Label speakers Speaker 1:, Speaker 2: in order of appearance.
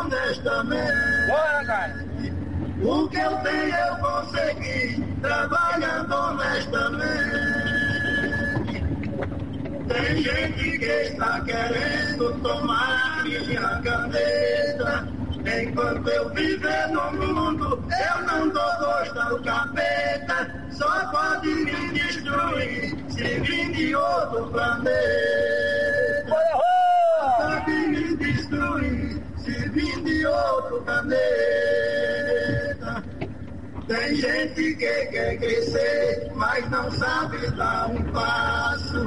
Speaker 1: honestamente.
Speaker 2: Bora, cara.
Speaker 1: O que eu tenho eu consegui, trabalhando honestamente. Tem gente que está querendo tomar minha caneta. Enquanto eu viver no mundo, eu não dou gosto ao capeta. Só pode me destruir se vir de outro planeta. Pode me destruir se vir de outro planeta. Tem gente que quer crescer, mas não sabe dar um passo.